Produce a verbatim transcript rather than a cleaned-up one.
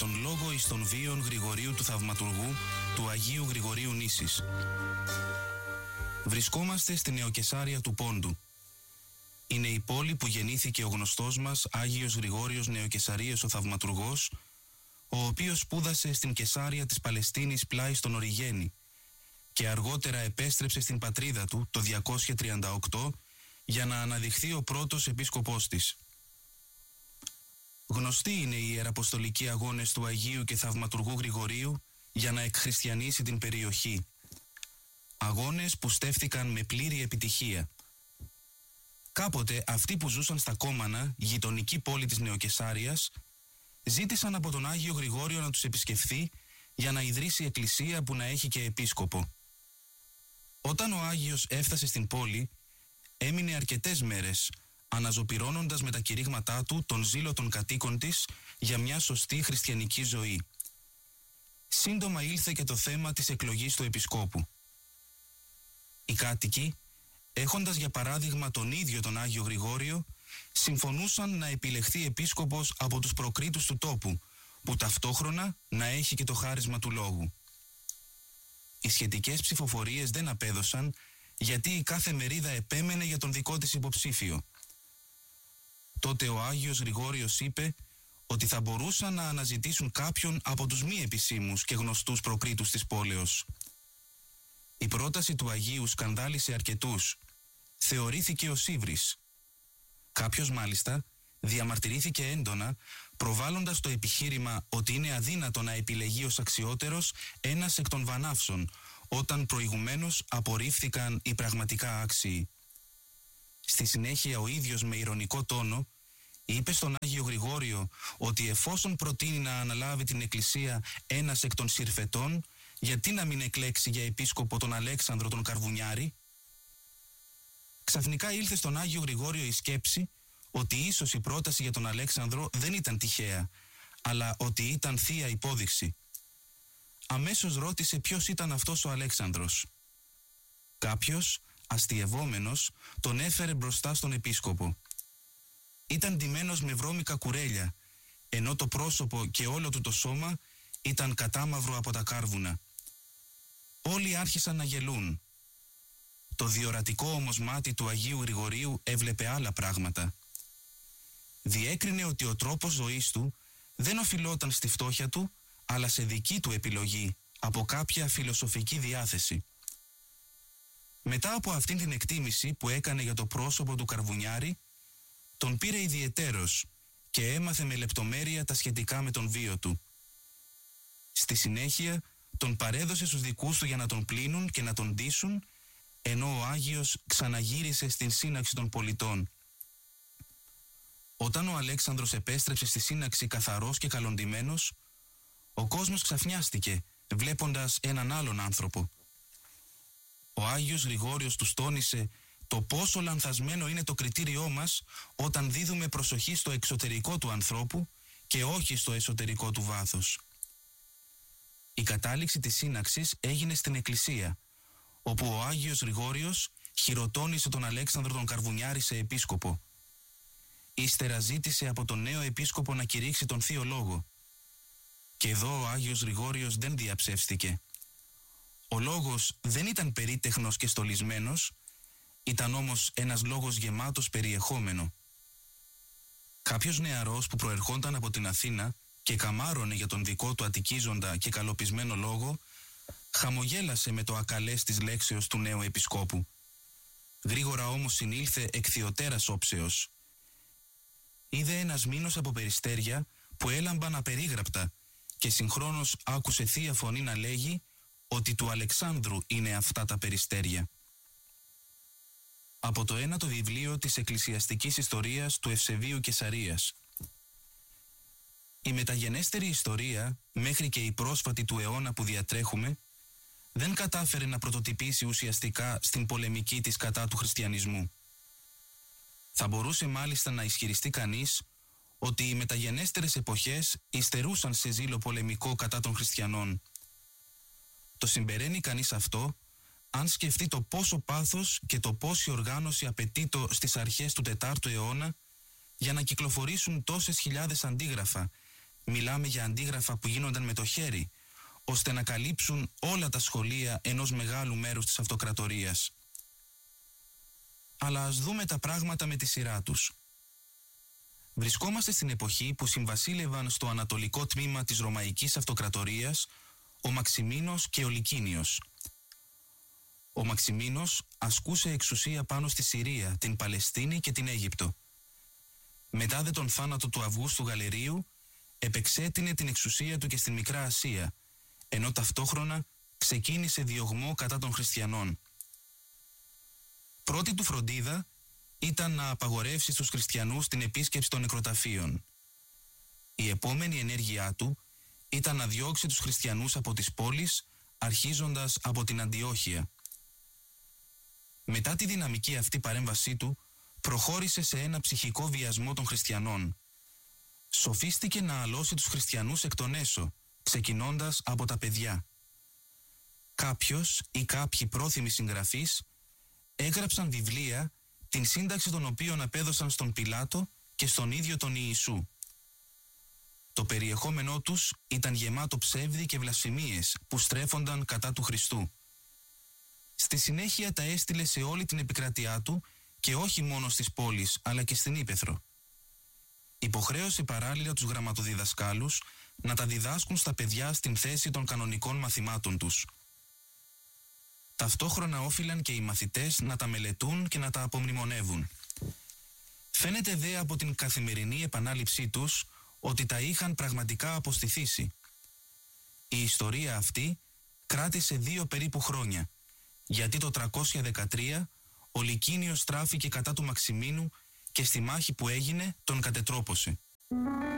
τον λόγο εις των βίων Γρηγορίου του Θαυματουργού του Αγίου Γρηγορίου Νήσης. Βρισκόμαστε στη Νεοκεσάρια του Πόντου. Είναι η πόλη που γεννήθηκε ο γνωστός μας Άγιος Γρηγόριος Νεοκεσαρίας ο Θαυματουργός, ο οποίος σπούδασε στην Κεσάρια της Παλαιστίνης πλάι στον Οριγένη και αργότερα επέστρεψε στην πατρίδα του το διακόσια τριάντα οκτώ για να αναδειχθεί ο πρώτος επίσκοπός της. Γνωστοί είναι οι ιεραποστολικοί αγώνες του Αγίου και Θαυματουργού Γρηγορίου για να εκχριστιανίσει την περιοχή. Αγώνες που στέφθηκαν με πλήρη επιτυχία. Κάποτε αυτοί που ζούσαν στα Κόμανα, γειτονική πόλη της Νεοκεσάριας, ζήτησαν από τον Άγιο Γρηγόριο να τους επισκεφθεί για να ιδρύσει εκκλησία που να έχει και επίσκοπο. Όταν ο Άγιος έφτασε στην πόλη, έμεινε αρκετές μέρες, αναζωπυρώνοντας με τα κηρύγματά του τον ζήλο των κατοίκων της για μια σωστή χριστιανική ζωή. Σύντομα ήλθε και το θέμα της εκλογής του επισκόπου. Οι κάτοικοι, έχοντας για παράδειγμα τον ίδιο τον Άγιο Γρηγόριο, συμφωνούσαν να επιλεχθεί επίσκοπος από τους προκρίτους του τόπου, που ταυτόχρονα να έχει και το χάρισμα του λόγου. Οι σχετικές ψηφοφορίες δεν απέδωσαν, γιατί η κάθε μερίδα επέμενε για τον δικό της υποψήφιο. Τότε ο Άγιος Γρηγόριος είπε ότι θα μπορούσαν να αναζητήσουν κάποιον από τους μη επισήμους και γνωστούς προκρίτους της πόλεως. Η πρόταση του Αγίου σκανδάλισε αρκετούς. Θεωρήθηκε ο Σύβρης. Κάποιος μάλιστα διαμαρτυρήθηκε έντονα, προβάλλοντας το επιχείρημα ότι είναι αδύνατο να επιλεγεί ως αξιότερος ένας εκ των βανάυσων, όταν προηγουμένως απορρίφθηκαν οι πραγματικά άξιοι. Στη συνέχεια ο ίδιος με ηρωνικό τόνο είπε στον Άγιο Γρηγόριο ότι εφόσον προτείνει να αναλάβει την εκκλησία ένας εκ των Συρφετών, γιατί να μην εκλέξει για επίσκοπο τον Αλέξανδρο τον Καρβουνιάρη. Ξαφνικά ήλθε στον Άγιο Γρηγόριο η σκέψη ότι ίσως η πρόταση για τον Αλέξανδρο δεν ήταν τυχαία, αλλά ότι ήταν θεία υπόδειξη. Αμέσως ρώτησε ποιος ήταν αυτός ο Αλέξανδρος. Κάποιος, αστιευόμενος, τον έφερε μπροστά στον επίσκοπο. Ήταν ντυμένος με βρώμικα κουρέλια, ενώ το πρόσωπο και όλο του το σώμα ήταν κατάμαυρο από τα κάρβουνα. Όλοι άρχισαν να γελούν. Το διορατικό όμως μάτι του Αγίου Γρηγορίου έβλεπε άλλα πράγματα. Διέκρινε ότι ο τρόπος ζωής του δεν οφειλόταν στη φτώχεια του, αλλά σε δική του επιλογή, από κάποια φιλοσοφική διάθεση. Μετά από αυτήν την εκτίμηση που έκανε για το πρόσωπο του Καρβουνιάρη, τον πήρε ιδιαιτέρως και έμαθε με λεπτομέρεια τα σχετικά με τον βίο του. Στη συνέχεια τον παρέδωσε στους δικούς του για να τον πλύνουν και να τον ντύσουν, ενώ ο Άγιος ξαναγύρισε στην σύναξη των πολιτών. Όταν ο Αλέξανδρος επέστρεψε στη σύναξη καθαρός και καλοντυμένος, ο κόσμος ξαφνιάστηκε, βλέποντας έναν άλλον άνθρωπο. Ο Άγιος Γρηγόριος τους τόνισε το πόσο λανθασμένο είναι το κριτήριό μας όταν δίδουμε προσοχή στο εξωτερικό του ανθρώπου και όχι στο εσωτερικό του βάθος. Η κατάληξη της σύναξης έγινε στην εκκλησία, όπου ο Άγιος Γρηγόριος χειροτώνησε τον Αλέξανδρο τον Καρβουνιάρη σε επίσκοπο. Ύστερα ζήτησε από τον νέο επίσκοπο να κηρύξει τον Θείο Λόγο. Και εδώ ο Άγιος Γρηγόριος δεν διαψεύστηκε. Ο λόγος δεν ήταν περίτεχνος και στολισμένος, ήταν όμως ένας λόγος γεμάτος περιεχόμενο. Κάποιος νεαρός που προερχόταν από την Αθήνα και καμάρωνε για τον δικό του ατικίζοντα και καλοπισμένο λόγο, χαμογέλασε με το ακαλές της λέξεως του νέου επισκόπου. Γρήγορα όμως συνήλθε εκθιωτέρας όψεως. Είδε ένας μήνος από περιστέρια που έλαμπαν απερίγραπτα και συγχρόνως άκουσε θεία φωνή να λέγει ότι του Αλεξάνδρου είναι αυτά τα περιστέρια. Από το ένατο βιβλίο της Εκκλησιαστικής Ιστορίας του Ευσεβίου Κεσαρίας. Η μεταγενέστερη ιστορία, μέχρι και η πρόσφατη του αιώνα που διατρέχουμε, δεν κατάφερε να πρωτοτυπήσει ουσιαστικά στην πολεμική της κατά του χριστιανισμού. Θα μπορούσε μάλιστα να ισχυριστεί κανείς ότι οι μεταγενέστερες εποχές υστερούσαν σε ζήλο πολεμικό κατά των χριστιανών. Το συμπεραίνει κανείς αυτό αν σκεφτεί το πόσο πάθος και το πόση οργάνωση απαιτείτο στις αρχές του τετάρτου αιώνα για να κυκλοφορήσουν τόσες χιλιάδες αντίγραφα Μιλάμε για αντίγραφα που γίνονταν με το χέρι, ώστε να καλύψουν όλα τα σχολεία ενός μεγάλου μέρους της αυτοκρατορίας. Αλλά ας δούμε τα πράγματα με τη σειρά τους. Βρισκόμαστε στην εποχή που συμβασίλευαν στο ανατολικό τμήμα της Ρωμαϊκής Αυτοκρατορίας ο Μαξιμίνος και ο Λικίνιος. Ο Μαξιμίνος ασκούσε εξουσία πάνω στη Συρία, την Παλαιστίνη και την Αίγυπτο. Μετά δε τον θάνατο του Αυγούστου Γαλερίου, επεξέτεινε την εξουσία του και στην Μικρά Ασία, ενώ ταυτόχρονα ξεκίνησε διωγμό κατά των χριστιανών. Πρώτη του φροντίδα ήταν να απαγορεύσει στους χριστιανούς την επίσκεψη των νεκροταφείων. Η επόμενη ενέργειά του ήταν να διώξει τους χριστιανούς από τις πόλεις, αρχίζοντας από την Αντιόχεια. Μετά τη δυναμική αυτή παρέμβασή του, προχώρησε σε ένα ψυχικό βιασμό των χριστιανών. Σοφίστηκε να αλώσει τους χριστιανούς εκ των έσω, ξεκινώντας από τα παιδιά. Κάποιος ή κάποιοι πρόθυμοι συγγραφείς έγραψαν βιβλία, την σύνταξη των οποίων απέδωσαν στον Πιλάτο και στον ίδιο τον Ιησού. Το περιεχόμενό τους ήταν γεμάτο ψεύδι και βλασφημίες που στρέφονταν κατά του Χριστού. Στη συνέχεια τα έστειλε σε όλη την επικράτειά του και όχι μόνο στις πόλεις αλλά και στην ύπαιθρο. Υποχρέωσε παράλληλα τους γραμματοδιδασκάλους να τα διδάσκουν στα παιδιά στην θέση των κανονικών μαθημάτων τους. Ταυτόχρονα όφυλαν και οι μαθητές να τα μελετούν και να τα απομνημονεύουν. Φαίνεται δε από την καθημερινή επανάληψή τους ότι τα είχαν πραγματικά αποστηθήσει. Η ιστορία αυτή κράτησε δύο περίπου χρόνια, γιατί το τριακόσια δεκατρία ο Λικίνιος στράφηκε κατά του Μαξιμίνου και στη μάχη που έγινε τον κατετρόπωσε.